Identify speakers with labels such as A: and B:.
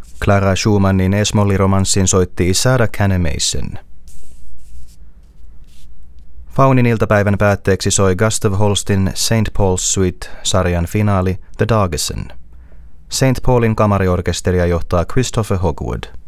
A: Clara Schumannin Esmolli-romanssin soitti Sarah Cannon Mason. Faunin iltapäivän päätteeksi soi Gustav Holstin St. Paul's Suite-sarjan finaali The Dagesen. St. Paulin kamariorkesteria johtaa Christopher Hogwood.